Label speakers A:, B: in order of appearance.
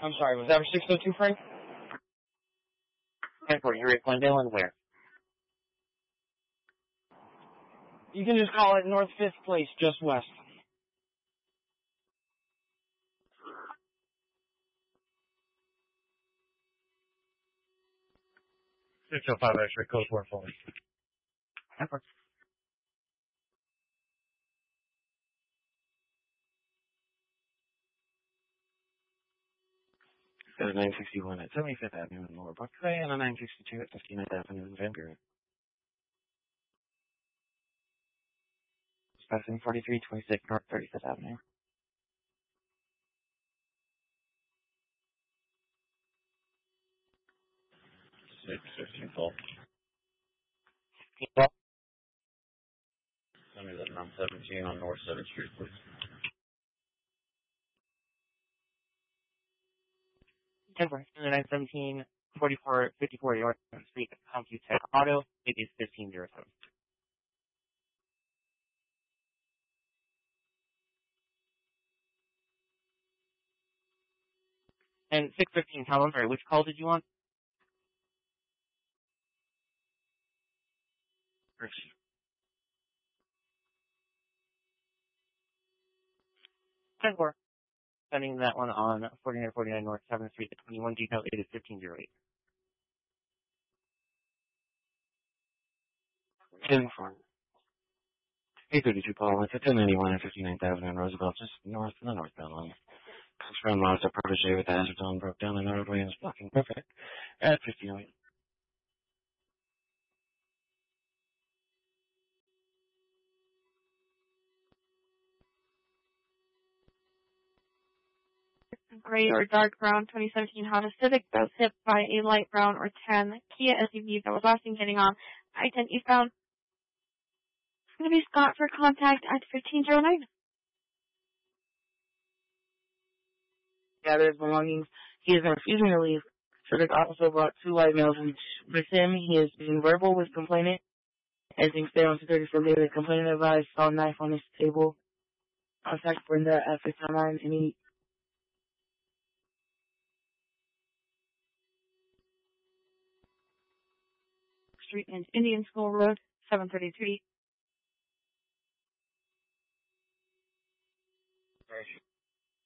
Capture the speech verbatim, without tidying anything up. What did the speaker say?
A: I'm sorry, was that for six oh two, Frank?
B: ten four, you're at Glendale and where?
A: You can just call it North fifth Place, just west.
B: six oh five X-ray, code four four. ten four. Got a nine sixty-one at seventy-fifth Avenue in Lower Buckeye and a nine sixty-two at fifty-ninth Avenue in Van Buren. Passing forty-three twenty-six North thirty-fifth Avenue. six fifteen full. Well, send me that around seventeen on North seventh Street, please. ten four, nine seventeen, forty-four fifty-four York Street, CompuTech Auto, it is fifteen oh seven. And six fifteen, Tom, I'm sorry, which call did you want? First. ten four. Sending that one on forty-nine forty-nine North seventh Street, the twenty-one detail, it is fifteen oh eight. ten four. eight thirty-two Paul, it's at ten ninety-one and fifty-ninth Avenue in Roosevelt, just north of the northbound line. From Mazda Protege with the hazard zone broke down in the roadway and is blocking perfect at fifteen oh eight.
C: Gray or dark brown twenty seventeen Honda Civic that was hit by a light brown or tan Kia S U V that was last seen getting on I ten eastbound. It's going to be Scott for contact at fifteen oh nine.
A: Gathers belongings. He is refusing to leave. Civic also brought two light males with him. He is being verbal with complainant. As things stay on two thirty for the complainant advised saw a knife on his table. Contact Brenda at fifteen oh nine. Any
C: Street and Indian School Road, seven thirty-three.